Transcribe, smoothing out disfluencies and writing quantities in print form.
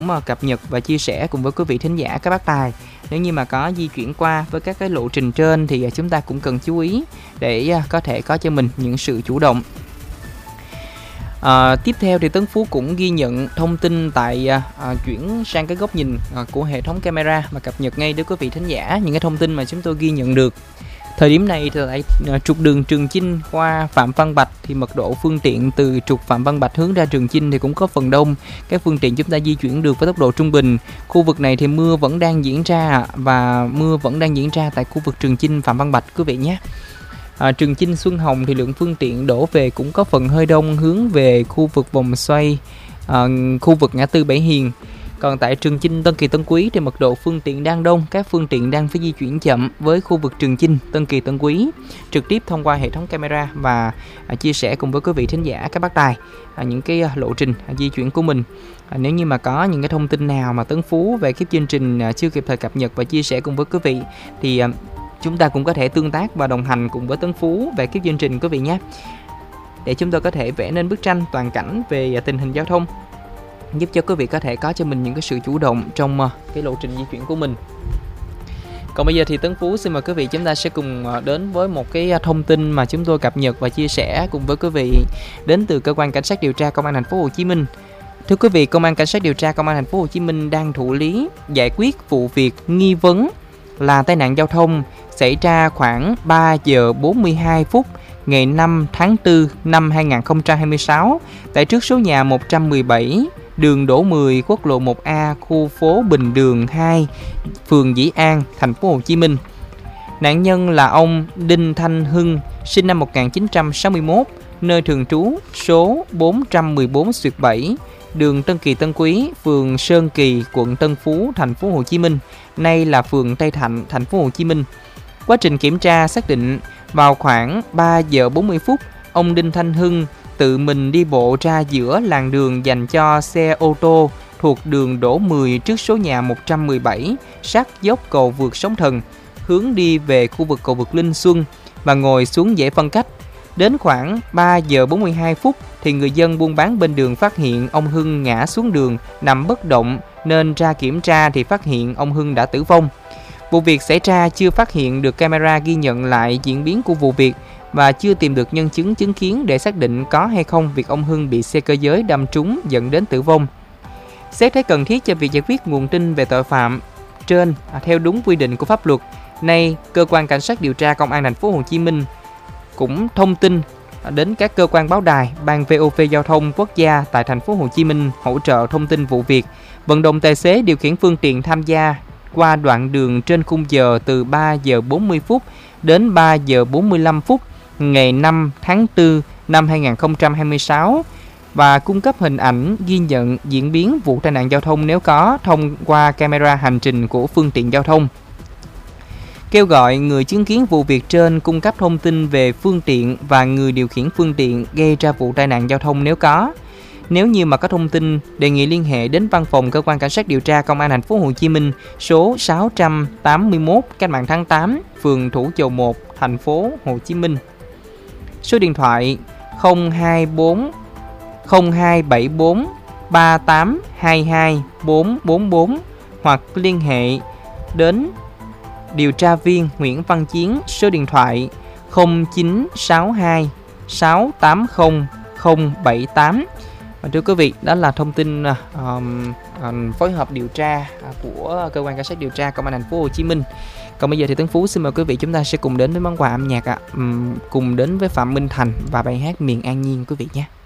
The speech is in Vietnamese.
mà cập nhật và chia sẻ cùng với quý vị thính giả các bác tài. Nếu như mà có di chuyển qua với các cái lộ trình trên thì chúng ta cũng cần chú ý để có thể có cho mình những sự chủ động. Tiếp theo thì Tấn Phú cũng ghi nhận thông tin tại chuyển sang cái góc nhìn của hệ thống camera mà cập nhật ngay đến quý vị thính giả những cái thông tin mà chúng tôi ghi nhận được. Thời điểm này thì tại trục đường Trường Chinh qua Phạm Văn Bạch thì mật độ phương tiện từ trục Phạm Văn Bạch hướng ra Trường Chinh thì cũng có phần đông. Các phương tiện chúng ta di chuyển được với tốc độ trung bình. Khu vực này thì mưa vẫn đang diễn ra và mưa vẫn đang diễn ra tại khu vực Trường Chinh Phạm Văn Bạch quý vị nhé. Trường Chinh Xuân Hồng thì lượng phương tiện đổ về cũng có phần hơi đông hướng về khu vực vòng xoay, khu vực ngã tư Bảy Hiền. Còn tại Trường Chinh Tân Kỳ Tân Quý thì mật độ phương tiện đang đông, các phương tiện đang phải di chuyển chậm với khu vực Trường Chinh Tân Kỳ Tân Quý trực tiếp thông qua hệ thống camera và chia sẻ cùng với quý vị thính giả các bác tài những cái lộ trình di chuyển của mình. Nếu như mà có những cái thông tin nào mà Tấn Phú về cái chương trình chưa kịp thời cập nhật và chia sẻ cùng với quý vị thì chúng ta cũng có thể tương tác và đồng hành cùng với Tấn Phú về cái chương trình quý vị nhé, để chúng tôi có thể vẽ nên bức tranh toàn cảnh về tình hình giao thông, giúp cho quý vị có thể có cho mình những cái sự chủ động trong cái lộ trình di chuyển của mình. Còn bây giờ thì Tấn Phú xin mời quý vị chúng ta sẽ cùng đến với một cái thông tin mà chúng tôi cập nhật và chia sẻ cùng với quý vị đến từ cơ quan cảnh sát điều tra công an thành phố Hồ Chí Minh. Thưa quý vị, công an cảnh sát điều tra công an thành phố Hồ Chí Minh đang thụ lý giải quyết vụ việc nghi vấn là tai nạn giao thông xảy ra khoảng 3 giờ 42 phút ngày 5 tháng 4 năm 2026 tại trước số nhà 117 đường Đỗ 10, quốc lộ 1A, khu phố Bình Đường 2, phường Dĩ An, thành phố Hồ Chí Minh. Nạn nhân là ông Đinh Thanh Hưng, sinh năm 1961, nơi thường trú số 414/7, đường Tân Kỳ Tân Quý, phường Sơn Kỳ, quận Tân Phú, thành phố Hồ Chí Minh, nay là phường Tây Thạnh, thành phố Hồ Chí Minh. Quá trình kiểm tra xác định vào khoảng 3 giờ 40 phút, ông Đinh Thanh Hưng tự mình đi bộ ra giữa làn đường dành cho xe ô tô thuộc đường Đỗ 10 trước số nhà 117 sát dốc cầu vượt Sóng Thần, hướng đi về khu vực cầu vượt Linh Xuân và ngồi xuống dãy phân cách. Đến khoảng 3 giờ 42 phút thì người dân buôn bán bên đường phát hiện ông Hưng ngã xuống đường nằm bất động, nên ra kiểm tra thì phát hiện ông Hưng đã tử vong. Vụ việc xảy ra chưa phát hiện được camera ghi nhận lại diễn biến của vụ việc và chưa tìm được nhân chứng chứng kiến để xác định có hay không việc ông Hưng bị xe cơ giới đâm trúng dẫn đến tử vong. Xét thấy cần thiết cho việc giải quyết nguồn tin về tội phạm trên theo đúng quy định của pháp luật, nay cơ quan cảnh sát điều tra công an thành phố Hồ Chí Minh cũng thông tin đến các cơ quan báo đài, ban VOV giao thông quốc gia tại thành phố Hồ Chí Minh hỗ trợ thông tin vụ việc, vận động tài xế điều khiển phương tiện tham gia qua đoạn đường trên khung giờ từ 3 giờ 40 phút đến 3 giờ 45 phút ngày 5 tháng 4 năm 2026 và cung cấp hình ảnh ghi nhận diễn biến vụ tai nạn giao thông nếu có thông qua camera hành trình của phương tiện giao thông. Kêu gọi người chứng kiến vụ việc trên cung cấp thông tin về phương tiện và người điều khiển phương tiện gây ra vụ tai nạn giao thông nếu có. Nếu như mà có thông tin, đề nghị liên hệ đến văn phòng cơ quan cảnh sát điều tra công an thành phố Hồ Chí Minh số 681 Cách mạng tháng 8, phường Thủ Dầu Một, thành phố Hồ Chí Minh. Số điện thoại 024 0274 3822 444 hoặc liên hệ đến điều tra viên Nguyễn Văn Chiến số điện thoại 0962 680 078. Và thưa quý vị, đó là thông tin phối hợp điều tra của cơ quan cảnh sát điều tra công an thành phố Hồ Chí Minh. Còn bây giờ thì Tấn Phú xin mời quý vị chúng ta sẽ cùng đến với món quà âm nhạc cùng đến với Phạm Minh Thành và bài hát Miền An Nhiên quý vị nhé.